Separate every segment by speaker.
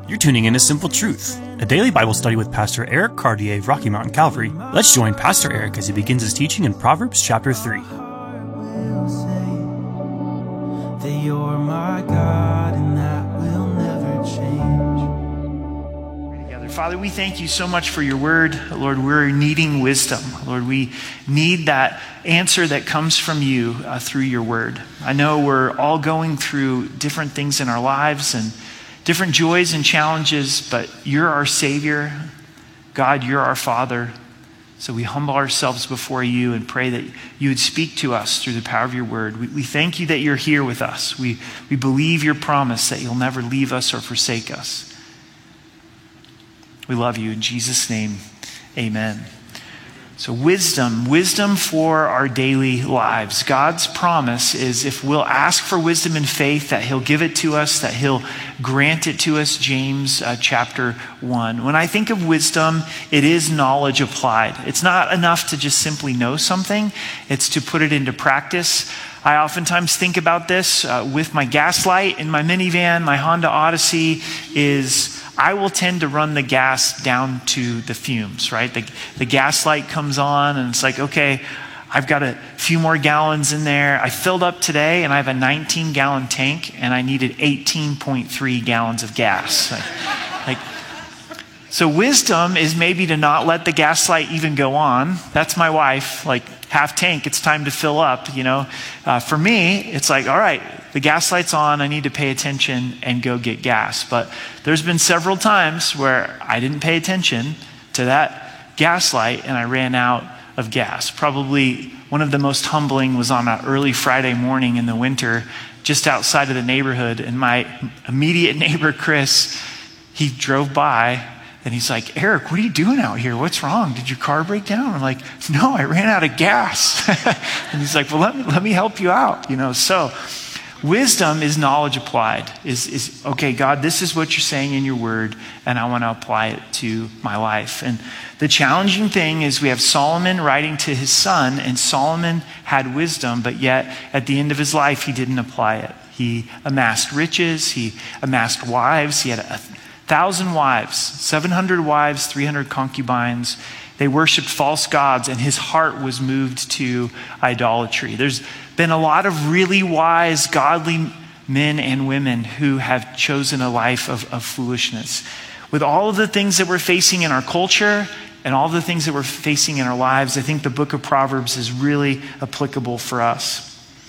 Speaker 1: You're tuning in to Simple Truth, a daily Bible study with Pastor Eric Cartier of Rocky Mountain Calvary. Let's join Pastor Eric as he begins his teaching in Proverbs chapter 3.
Speaker 2: That you're my God and that will never change.
Speaker 3: Together. Father, we thank you so much for your word. Lord, we're needing wisdom. Lord, we need that answer that comes from you through your word. I know we're all going through different things in our lives and different joys and challenges, but you're our Savior. God, you're our Father. So we humble ourselves before you and pray that you would speak to us through the power of your word. We thank you that you're here with us. We believe your promise that you'll never leave us or forsake us. We love you. In Jesus' name, amen. So wisdom for our daily lives. God's promise is if we'll ask for wisdom and faith, that he'll give it to us, that he'll grant it to us. James chapter 1. When I think of wisdom, it is knowledge applied. It's not enough to just simply know something. It's to put it into practice. I oftentimes think about this with my gas light in my minivan, my Honda Odyssey, I will tend to run the gas down to the fumes, right? The gas light comes on and it's like, okay, I've got a few more gallons in there. I filled up today and I have a 19-gallon tank and I needed 18.3 gallons of gas. So wisdom is maybe to not let the gas light even go on. That's my wife, half tank, it's time to fill up, For me, it's like, all right, the gas light's on, I need to pay attention and go get gas. But there's been several times where I didn't pay attention to that gas light and I ran out of gas. Probably one of the most humbling was on an early Friday morning in the winter, just outside of the neighborhood. And my immediate neighbor, Chris, he drove by and he's like, Eric, what are you doing out here? What's wrong? Did your car break down? I'm like, no, I ran out of gas. And he's like, well, let me help you out. So wisdom is knowledge applied. Is okay, God, this is what you're saying in your word, and I want to apply it to my life. And the challenging thing is we have Solomon writing to his son, and Solomon had wisdom, but yet at the end of his life, he didn't apply it. He amassed riches, he amassed wives, he had 1,000 wives, 700 wives, 300 concubines. They worshiped false gods, and his heart was moved to idolatry. There's been a lot of really wise, godly men and women who have chosen a life of foolishness. With all of the things that we're facing in our culture and all the things that we're facing in our lives, I think the book of Proverbs is really applicable for us.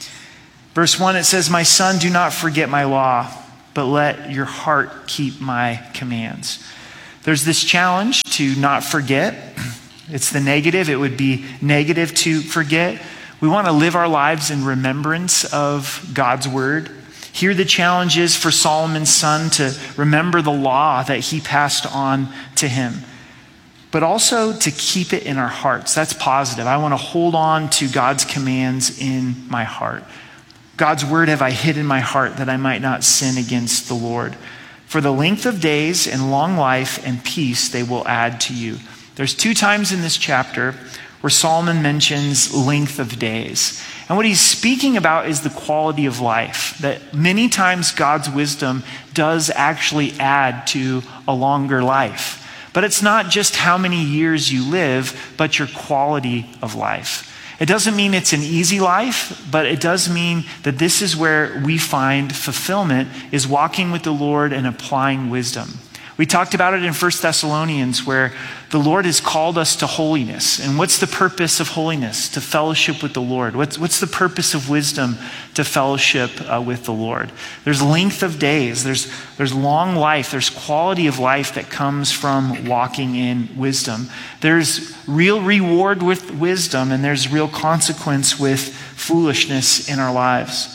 Speaker 3: Verse 1, it says, my son, do not forget my law, but let your heart keep my commands. There's this challenge to not forget. It's the negative. It would be negative to forget. We want to live our lives in remembrance of God's word. Here the challenge is for Solomon's son to remember the law that he passed on to him, but also to keep it in our hearts. That's positive. I want to hold on to God's commands in my heart. God's word have I hid in my heart that I might not sin against the Lord. For the length of days and long life and peace they will add to you. There's 2 times in this chapter where Solomon mentions length of days. And what he's speaking about is the quality of life. That many times God's wisdom does actually add to a longer life. But it's not just how many years you live, but your quality of life. It doesn't mean it's an easy life, but it does mean that this is where we find fulfillment, is walking with the Lord and applying wisdom. We talked about it in 1 Thessalonians, where the Lord has called us to holiness. And what's the purpose of holiness? To fellowship with the Lord. What's the purpose of wisdom? To fellowship with the Lord. There's length of days. There's long life. There's quality of life that comes from walking in wisdom. There's real reward with wisdom, and there's real consequence with foolishness in our lives.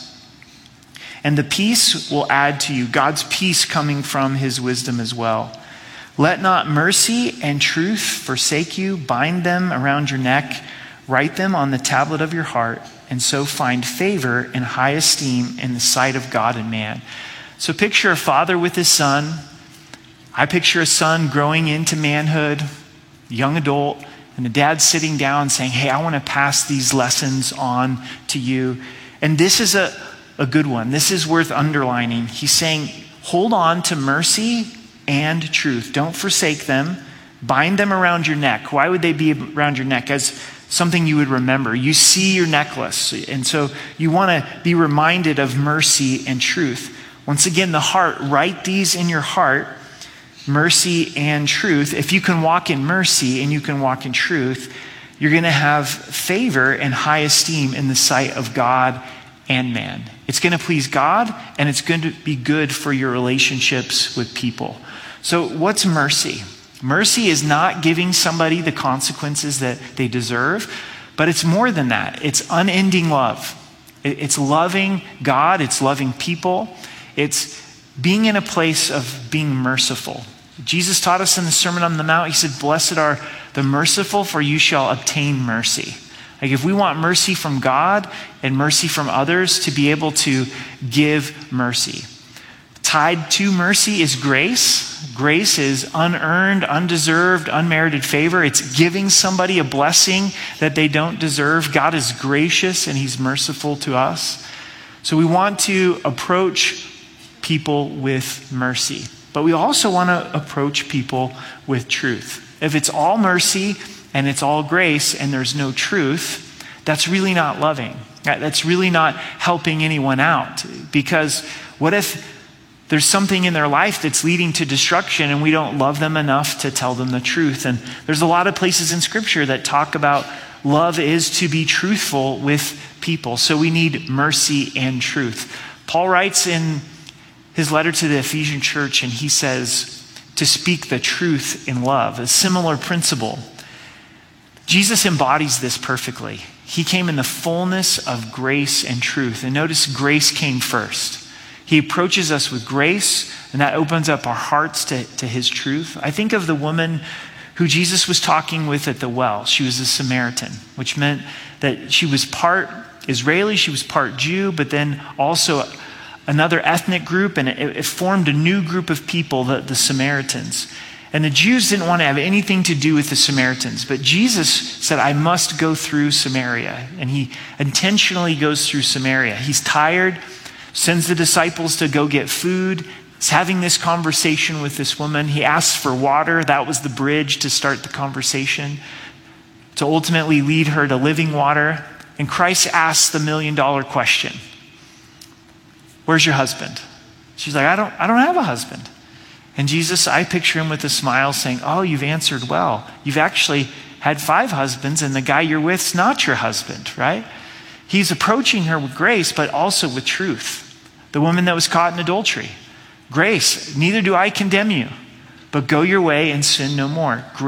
Speaker 3: And the peace will add to you, God's peace coming from his wisdom as well. Let not mercy and truth forsake you. Bind them around your neck. Write them on the tablet of your heart, and so find favor and high esteem in the sight of God and man. So picture a father with his son. I picture a son growing into manhood, young adult, and the dad sitting down saying, hey, I want to pass these lessons on to you. And this is a good one. This is worth underlining. He's saying, hold on to mercy and truth. Don't forsake them. Bind them around your neck. Why would they be around your neck? As something you would remember. You see your necklace, and so you want to be reminded of mercy and truth. Once again, the heart, write these in your heart, mercy and truth. If you can walk in mercy and you can walk in truth, you're going to have favor and high esteem in the sight of God and man. It's going to please God, and it's going to be good for your relationships with people. So what's mercy? Mercy is not giving somebody the consequences that they deserve, but it's more than that. It's unending love. It's loving God. It's loving people. It's being in a place of being merciful. Jesus taught us in the Sermon on the Mount, he said, "Blessed are the merciful, for you shall obtain mercy." Like if we want mercy from God and mercy from others, to be able to give mercy. Tied to mercy is grace. Grace is unearned, undeserved, unmerited favor. It's giving somebody a blessing that they don't deserve. God is gracious and he's merciful to us. So we want to approach people with mercy, but we also want to approach people with truth. If it's all mercy and it's all grace and there's no truth, that's really not loving. That's really not helping anyone out. Because what if there's something in their life that's leading to destruction and we don't love them enough to tell them the truth? And there's a lot of places in Scripture that talk about love is to be truthful with people. So we need mercy and truth. Paul writes in his letter to the Ephesian church, and he says to speak the truth in love, a similar principle. Jesus embodies this perfectly. He came in the fullness of grace and truth. And notice grace came first. He approaches us with grace, and that opens up our hearts to his truth. I think of the woman who Jesus was talking with at the well. She was a Samaritan, which meant that she was part Israeli, she was part Jew, but then also another ethnic group, and it formed a new group of people, the Samaritans. And the Jews didn't want to have anything to do with the Samaritans, but Jesus said, I must go through Samaria. And he intentionally goes through Samaria. He's tired, sends the disciples to go get food. He's having this conversation with this woman. He asks for water. That was the bridge to start the conversation, to ultimately lead her to living water. And Christ asks the $1 million question. Where's your husband? She's like, I don't have a husband. And Jesus, I picture him with a smile saying, oh, you've answered well. You've actually had 5 husbands, and the guy you're with's not your husband, right? He's approaching her with grace, but also with truth. The woman that was caught in adultery. Grace, neither do I condemn you, but go your way and sin no more.